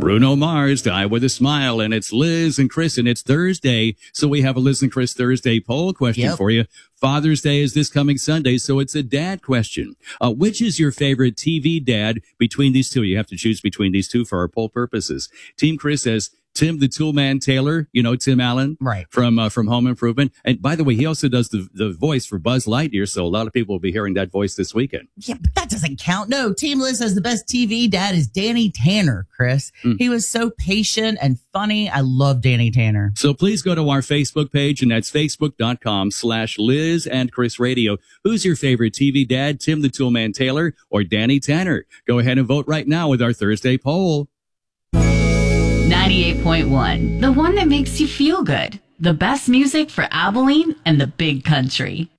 Bruno Mars, Die with a Smile, and it's Liz and Chris, and it's Thursday. So we have a Liz and Chris Thursday poll question for you. Father's Day is this coming Sunday, so it's a dad question. Which is your favorite TV dad between these two? You have to choose between these two for our poll purposes. Team Chris says Tim the Toolman Taylor, you know, Tim Allen, right, from Home Improvement. And by the way, he also does the voice for Buzz Lightyear, so a lot of people will be hearing that voice this weekend. Yeah, but that doesn't count. No, Team Liz says the best TV dad is Danny Tanner, Chris. He was so patient and funny. I love Danny Tanner. So please go to our Facebook page, and that's facebook.com/Liz and Chris Radio. Who's your favorite TV dad, Tim the Toolman Taylor or Danny Tanner? Go ahead and vote right now with our Thursday poll. 98.1, the one that makes you feel good. The best music for Abilene and the big country.